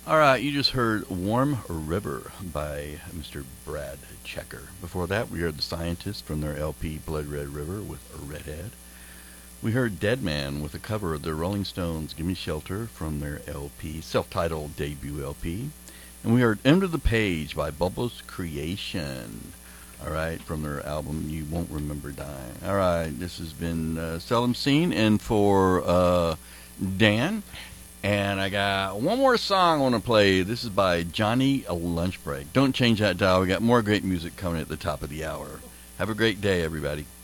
All right, you just heard Warm River by Mr. Brad Checker. Before that, we heard The Scientists from their LP Blood Red River with Redhead. We heard Dead Man with a cover of the Rolling Stones' Gimme Shelter from their LP, self-titled debut LP. And we heard End of the Page by Bubbles Creation. All right, from their album You Won't Remember Dying. All right, this has been Seldom Seen, and for Dan. And I got one more song I want to play. This is by Johnny Lunchbreak. Don't change that dial. We got more great music coming at the top of the hour. Have a great day, everybody.